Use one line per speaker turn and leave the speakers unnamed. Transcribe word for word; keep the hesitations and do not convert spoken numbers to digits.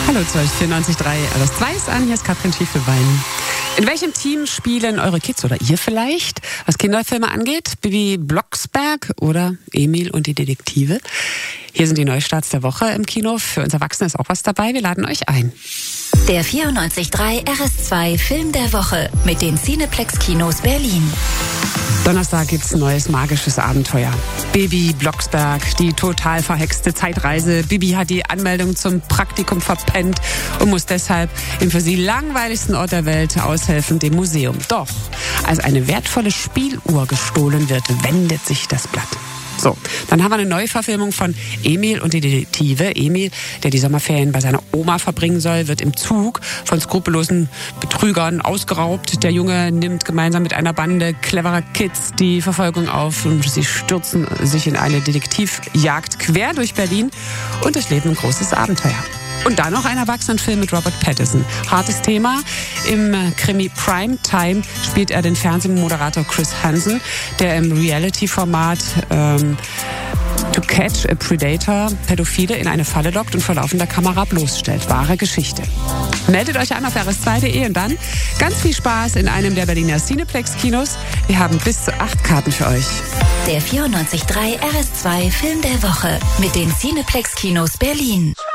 Hallo zu euch, vierundneunzig Komma drei. R S zwei ist an, hier ist Katrin Schiefelbein. In welchem Team spielen eure Kids oder ihr vielleicht, was Kinderfilme angeht? Bibi Blocksberg oder Emil und die Detektive? Hier sind die Neustarts der Woche im Kino. Für uns Erwachsene ist auch was dabei. Wir laden euch ein.
Der vierundneunzig Komma drei R S zwei Film der Woche mit den Cineplex-Kinos Berlin.
Donnerstag gibt's ein neues magisches Abenteuer. Bibi Blocksberg, die total verhexte Zeitreise. Bibi hat die Anmeldung zum Praktikum verpennt und muss deshalb im für sie langweiligsten Ort der Welt aushelfen, dem Museum. Doch, als eine wertvolle Spieluhr gestohlen wird, wendet sich das Blatt. So, dann haben wir eine Neuverfilmung von Emil und die Detektive. Emil, der die Sommerferien bei seiner Oma verbringen soll, wird im Zug von skrupellosen Betrügern ausgeraubt. Der Junge nimmt gemeinsam mit einer Bande cleverer Kids die Verfolgung auf und sie stürzen sich in eine Detektivjagd quer durch Berlin und durchleben ein großes Abenteuer. Und dann noch ein Erwachsenenfilm mit Robert Pattinson. Hartes Thema. Im Krimi Primetime spielt er den Fernsehmoderator Chris Hansen, der im Reality-Format ähm, To Catch a Predator Pädophile in eine Falle lockt und vor laufender Kamera bloßstellt. Wahre Geschichte. Meldet euch an auf R S zwei Punkt de und dann ganz viel Spaß in einem der Berliner Cineplex-Kinos. Wir haben bis zu acht Karten für euch.
Der vierundneunzig Komma drei R S zwei Film der Woche mit den Cineplex-Kinos Berlin.